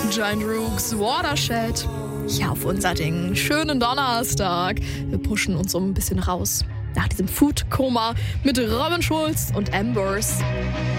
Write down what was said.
Giant Rooks, Watershed. Ja, auf unser Ding. Schönen Donnerstag. Wir pushen uns so ein bisschen raus. Nach diesem Food-Koma mit Robin Schulz und Ambers.